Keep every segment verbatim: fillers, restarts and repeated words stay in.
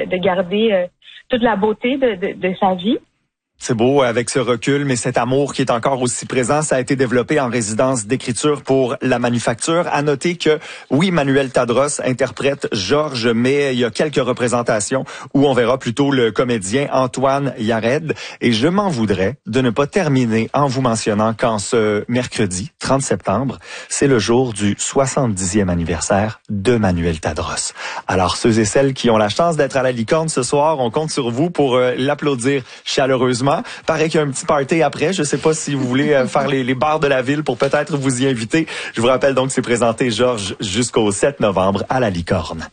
de garder euh, toute la beauté de, de, de sa vie. C'est beau avec ce recul, mais cet amour qui est encore aussi présent, ça a été développé en résidence d'écriture pour la Manufacture. À noter que, oui, Manuel Tadros interprète Georges, mais il y a quelques représentations où on verra plutôt le comédien Antoine Yared. Et je m'en voudrais de ne pas terminer en vous mentionnant qu'en ce mercredi trente septembre, c'est le jour du soixante-dixième anniversaire de Manuel Tadros. Alors, ceux et celles qui ont la chance d'être à la Licorne ce soir, on compte sur vous pour euh, l'applaudir chaleureusement. Paraît qu'il y a un petit party après. Je ne sais pas si vous voulez euh, faire les, les bars de la ville pour peut-être vous y inviter. Je vous rappelle donc que c'est présenté, Georges, jusqu'au sept novembre à la Licorne.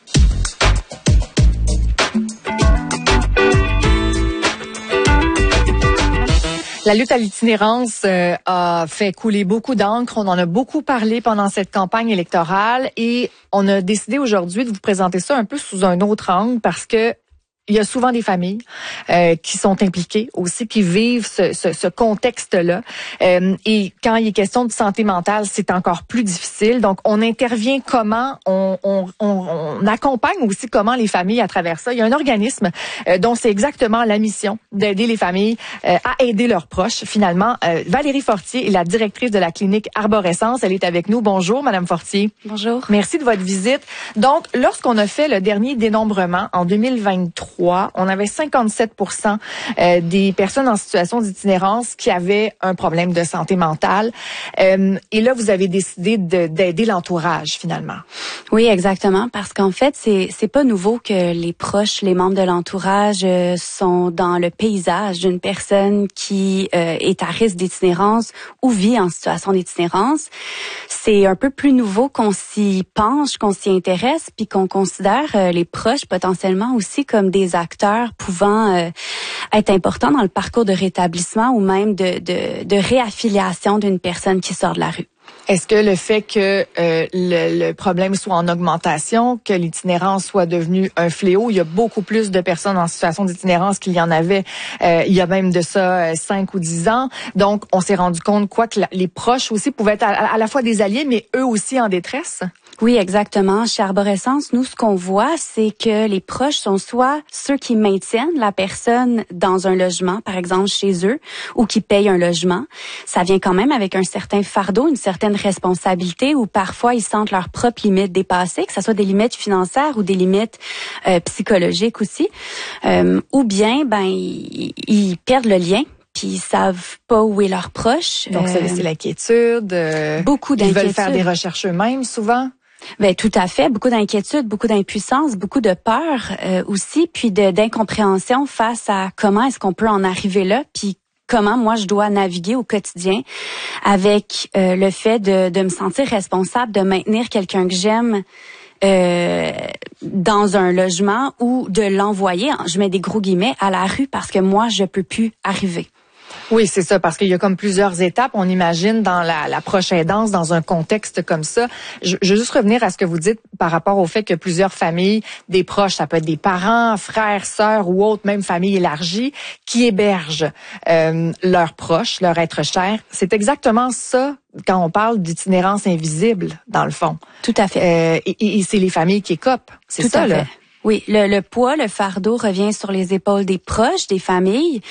La lutte à l'itinérance euh, a fait couler beaucoup d'encre. On en a beaucoup parlé pendant cette campagne électorale et on a décidé aujourd'hui de vous présenter ça un peu sous un autre angle parce que il y a souvent des familles euh, qui sont impliquées aussi, qui vivent ce, ce, ce contexte-là. Euh, et quand il est question de santé mentale, c'est encore plus difficile. Donc, on intervient comment, on, on, on, on accompagne aussi comment les familles à travers ça. Il y a un organisme euh, dont c'est exactement la mission d'aider les familles euh, à aider leurs proches. Finalement, euh, Valérie Fortier est la directrice de la clinique Arborescence. Elle est avec nous. Bonjour, Madame Fortier. Bonjour. Merci de votre visite. Donc, lorsqu'on a fait le dernier dénombrement en deux mille vingt-trois, on avait cinquante-sept pour cent des personnes en situation d'itinérance qui avaient un problème de santé mentale. Et là, vous avez décidé de, d'aider l'entourage, finalement. Oui, exactement, parce qu'en fait, c'est c'est pas nouveau que les proches, les membres de l'entourage sont dans le paysage d'une personne qui euh, est à risque d'itinérance ou vit en situation d'itinérance. C'est un peu plus nouveau qu'on s'y penche, qu'on s'y intéresse, puis qu'on considère euh, les proches potentiellement aussi comme des acteurs pouvant euh, être importants dans le parcours de rétablissement ou même de, de, de réaffiliation d'une personne qui sort de la rue. Est-ce que le fait que euh, le, le problème soit en augmentation, que l'itinérance soit devenue un fléau, il y a beaucoup plus de personnes en situation d'itinérance qu'il y en avait euh, il y a même de ça cinq ou dix ans. Donc, on s'est rendu compte quoi que la, les proches aussi pouvaient être à, à la fois des alliés, mais eux aussi en détresse? Oui, exactement. Chez Arborescence, nous, ce qu'on voit, c'est que les proches sont soit ceux qui maintiennent la personne dans un logement, par exemple chez eux, ou qui payent un logement. Ça vient quand même avec un certain fardeau, une certaine responsabilité, où parfois ils sentent leurs propres limites dépassées, que ce soit des limites financières ou des limites euh, psychologiques aussi. Euh, ou bien, ben, ils, ils perdent le lien. Puis ils savent pas où est leur proche. Donc, euh, c'est l'inquiétude. Euh, beaucoup d'inquiétude. Ils veulent faire des recherches eux-mêmes, souvent. Ben tout à fait, beaucoup d'inquiétude, beaucoup d'impuissance, beaucoup de peur euh, aussi, puis de d'incompréhension face à comment est-ce qu'on peut en arriver là, puis comment moi je dois naviguer au quotidien avec euh, le fait de, de me sentir responsable de maintenir quelqu'un que j'aime euh, dans un logement ou de l'envoyer, je mets des gros guillemets, à la rue parce que moi je peux plus arriver. Oui, c'est ça, parce qu'il y a comme plusieurs étapes. On imagine dans la, la prochaine danse, dans un contexte comme ça. Je, je veux juste revenir à ce que vous dites par rapport au fait que plusieurs familles, des proches, ça peut être des parents, frères, sœurs ou autres, même familles élargies, qui hébergent euh, leurs proches, leurs êtres chers. C'est exactement ça quand on parle d'itinérance invisible, dans le fond. Tout à fait. Euh, et, et c'est les familles qui écopent. C'est Tout ça, à là. fait. Oui, le, le poids, le fardeau revient sur les épaules des proches, des familles.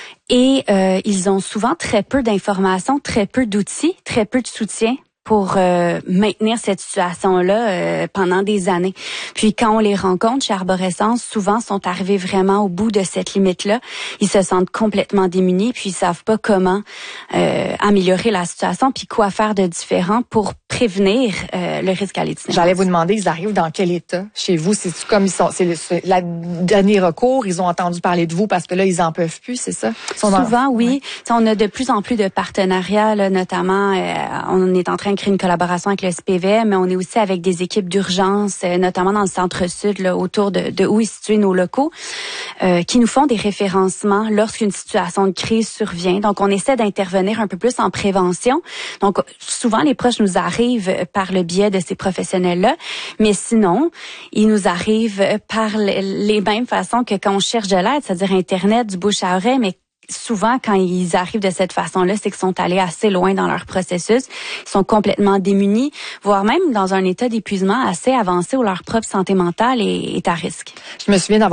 Et euh, ils ont souvent très peu d'informations, très peu d'outils, très peu de soutien pour euh, maintenir cette situation-là euh, pendant des années. Puis quand on les rencontre chez Arborescence, souvent sont arrivés vraiment au bout de cette limite-là. Ils se sentent complètement démunis, puis ils savent pas comment euh, améliorer la situation, puis quoi faire de différent pour prévenir euh, le risque à l'itinérance. J'allais vous demander, ils arrivent dans quel état chez vous? C'est comme ils sont, c'est le c'est la dernier recours. Ils ont entendu parler de vous parce que là ils en peuvent plus, c'est ça? Souvent, dans... oui. Ouais. On a de plus en plus de partenariats, là, notamment. Euh, on est en train de créer une collaboration avec le S P V M, mais on est aussi avec des équipes d'urgence, euh, notamment dans le centre-sud, là, autour de, de où est situés nos locaux, euh, qui nous font des référencements lorsqu'une situation de crise survient. Donc, on essaie d'intervenir un peu plus en prévention. Donc, souvent, les proches nous arrivent par le biais de ces professionnels-là, mais sinon, ils nous arrivent par les mêmes façons que quand on cherche de l'aide, c'est-à-dire Internet, du bouche à oreille, mais souvent, quand ils arrivent de cette façon-là, c'est qu'ils sont allés assez loin dans leur processus. Ils sont complètement démunis, voire même dans un état d'épuisement assez avancé où leur propre santé mentale est, est à risque. Je me souviens d'avoir